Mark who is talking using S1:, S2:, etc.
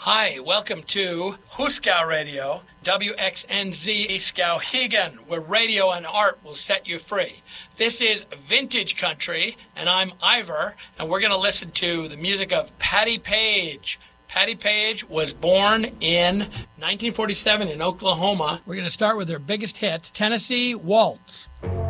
S1: Hi, welcome to Huskow Radio, WXNZ Skowhegan, where radio and art will set you free. This is Vintage Country, and I'm Ivor, and we're going to listen to the music of Patti Page. Patti Page was born in 1947 in Oklahoma. We're going to start with her biggest hit, Tennessee Waltz.